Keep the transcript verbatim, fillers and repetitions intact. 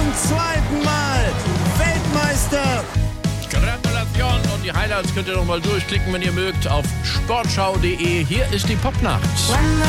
zweiten Mal Weltmeister. Gratulation und die Highlights könnt ihr noch mal durchklicken, wenn ihr mögt, auf sportschau punkt de. Hier ist die Popnacht.